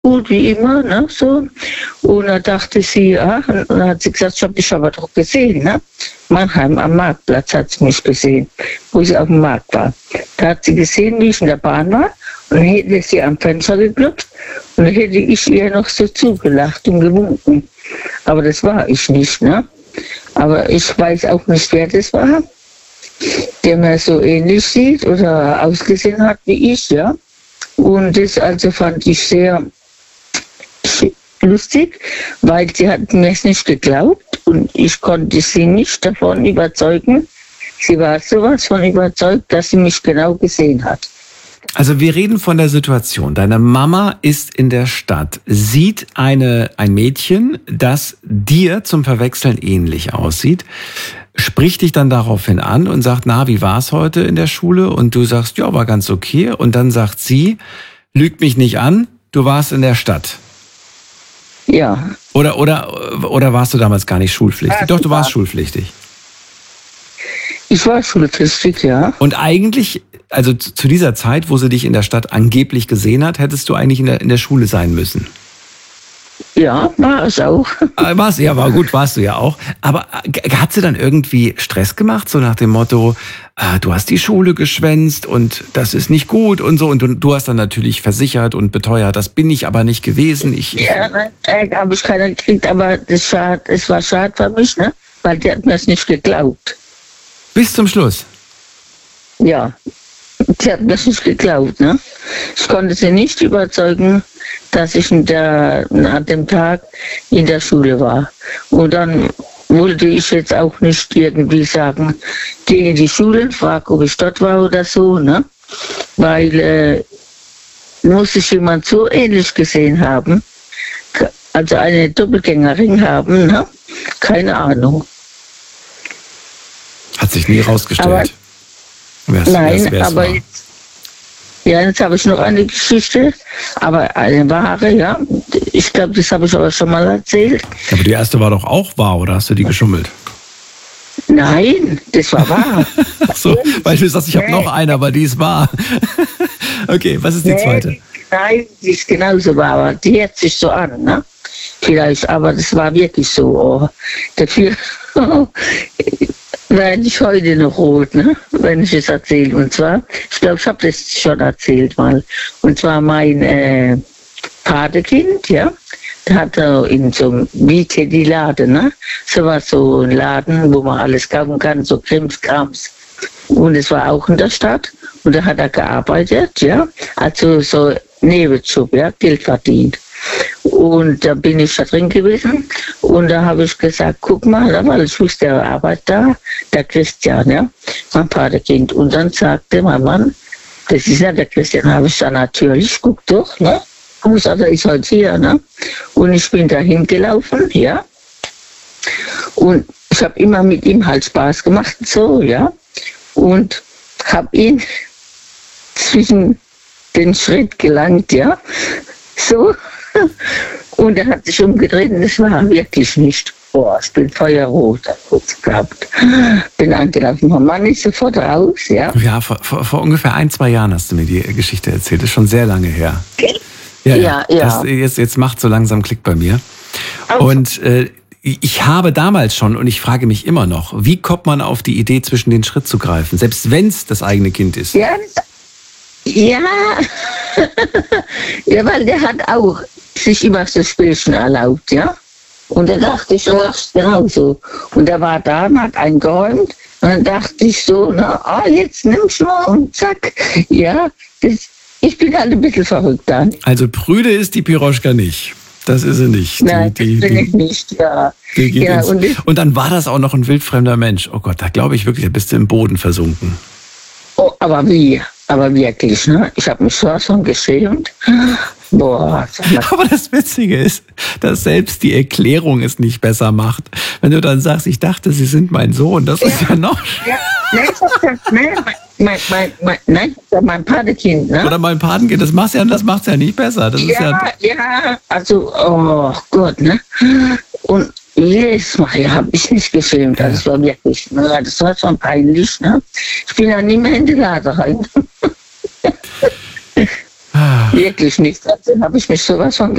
gut wie immer, ne, so. Und dann dachte sie, und dann hat sie gesagt, ich habe dich aber doch gesehen, ne. Mannheim am Marktplatz hat sie mich gesehen, wo ich auf dem Markt war. Da hat sie gesehen, wie ich in der Bahn war, und dann hätte sie am Fenster geklopft und dann hätte ich ihr noch so zugelacht und gewunken. Aber das war ich nicht, ne. Aber ich weiß auch nicht, wer das war, der mir so ähnlich sieht oder ausgesehen hat wie ich, ja. Und das also fand ich sehr lustig, weil sie hat mir es nicht geglaubt und ich konnte sie nicht davon überzeugen. Sie war sowas von überzeugt, dass sie mich genau gesehen hat. Also wir reden von der Situation. Deine Mama ist in der Stadt, sieht ein Mädchen, das dir zum Verwechseln ähnlich aussieht, spricht dich dann daraufhin an und sagt, na, wie war es heute in der Schule? Und du sagst, ja, war ganz okay. Und dann sagt sie, lüg mich nicht an, du warst in der Stadt. Ja. Oder warst du damals gar nicht schulpflichtig? Doch, du warst schulpflichtig. Ich war schulpflichtig, ja. Und eigentlich, also zu dieser Zeit, wo sie dich in der Stadt angeblich gesehen hat, hättest du eigentlich in der Schule sein müssen. Ja, war es auch. Ja, war gut, warst du ja auch. Aber hat sie dann irgendwie Stress gemacht, so nach dem Motto, du hast die Schule geschwänzt und das ist nicht gut und so. Und du hast dann natürlich versichert und beteuert, das bin ich aber nicht gewesen. Ja, habe ich keiner gekriegt, aber es war schade für mich, ne? Weil die hat mir es nicht geglaubt. Bis zum Schluss? Ja, sie hat mir es nicht geglaubt, ne? Ich konnte sie nicht überzeugen, dass ich an dem Tag in der Schule war. Und dann wollte ich jetzt auch nicht irgendwie sagen, gehe in die Schule und frage, ob ich dort war oder so, ne? Weil muss ich jemand so ähnlich gesehen haben, also eine Doppelgängerin haben, ne? Keine Ahnung. Hat sich nie rausgestellt. Aber jetzt habe ich noch eine Geschichte, aber eine wahre, ja. Ich glaube, das habe ich aber schon mal erzählt. Aber die erste war doch auch wahr, oder hast du die geschummelt? Nein, das war wahr. Ach so, weil du sagst, ich habe noch eine, aber die ist wahr. Okay, was ist die zweite? Nein, die ist genauso wahr, aber die hört sich so an, ne? Vielleicht, aber das war wirklich so. Oh, dafür werde ich heute noch rot, ne? Wenn ich es erzähle. Und zwar, ich glaube, ich habe das schon erzählt mal. Und zwar mein Patenkind, ja, der hat in so einem Teddy-Laden, ne? So war so ein Laden, wo man alles kaufen kann, so Krimskrams. Und es war auch in der Stadt. Und da hat er gearbeitet, ja. Also so Nebenjob, ja, Geld verdient. Und da bin ich da drin gewesen und da habe ich gesagt, guck mal, weil ich wusste, der arbeitet da, der Christian, ja, mein Patenkind. Und dann sagte mein Mann, das ist ja der Christian, habe ich dann natürlich, guck doch, ne, der ist halt hier, ne. Und ich bin da hingelaufen, ja. Und ich habe immer mit ihm halt Spaß gemacht, so, ja. Und habe ihn zwischen den Schritt gelangt, ja, so. Und er hat sich umgedreht und es war wirklich nicht. Boah, ich bin feuerrot kurz gehabt. Bin angelaufen. Mein Mann ist sofort raus, ja. Ja, vor ungefähr 1-2 Jahren hast du mir die Geschichte erzählt. Das ist schon sehr lange her. Ja. Jetzt macht so langsam Klick bei mir. Und ich habe damals schon, und ich frage mich immer noch, wie kommt man auf die Idee, zwischen den Schritt zu greifen, selbst wenn es das eigene Kind ist? Ja, weil der hat auch sich immer so Spielchen erlaubt, ja. Und da dachte ich, du machst genauso. Und er war da und hat eingeräumt. Und dann dachte ich so, jetzt nimm's mal und zack. Ja, ich bin halt ein bisschen verrückt dann. Also prüde ist die Piroschka nicht. Das ist sie nicht. Nein, das bin ich nicht, ja. Und dann war das auch noch ein wildfremder Mensch. Oh Gott, da glaube ich wirklich, da bist du im Boden versunken. Oh, aber wie? Aber wirklich, ne? Ich habe mich sowas von geschämt. Boah. Aber das Witzige ist, dass selbst die Erklärung es nicht besser macht. Wenn du dann sagst, ich dachte, Sie sind mein Sohn, das ist ja noch... Mein Patenkind, ne? Oder mein Patenkind, das macht's ja nicht besser. Das ist also, oh Gott, ne? Und jedes Mal habe ich mich geschämt. Ja. Das war wirklich, das war schon peinlich, ne? Ich bin ja nie mehr in die Lade rein. Wirklich nicht. Also habe ich mich sowas von